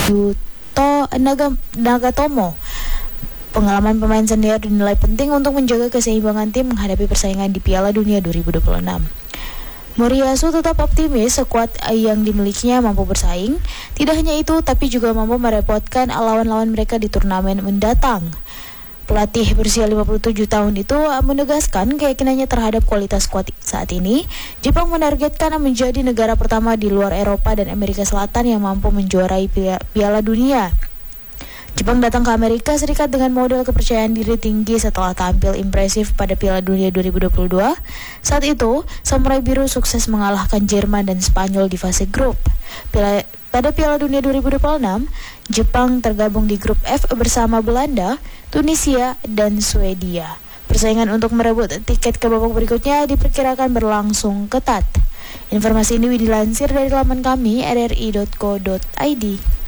Nagatomo. Pengalaman pemain senior dinilai penting untuk menjaga keseimbangan tim menghadapi persaingan di Piala Dunia 2026. Moriyasu tetap optimis skuad yang dimilikinya mampu bersaing. Tidak hanya itu, tapi juga mampu merepotkan lawan-lawan mereka di turnamen mendatang. Pelatih berusia 57 tahun itu menegaskan keyakinannya terhadap kualitas skuad saat ini. Jepang menargetkan menjadi negara pertama di luar Eropa dan Amerika Selatan yang mampu menjuarai Piala Dunia. Jepang datang ke Amerika Serikat dengan modal kepercayaan diri tinggi setelah tampil impresif pada Piala Dunia 2022. Saat itu, Samurai Biru sukses mengalahkan Jerman dan Spanyol di fase grup. Pada Piala Dunia 2026, Jepang tergabung di grup F bersama Belanda, Tunisia, dan Swedia. Persaingan untuk merebut tiket ke babak berikutnya diperkirakan berlangsung ketat. Informasi ini dilansir dari laman kami rri.co.id.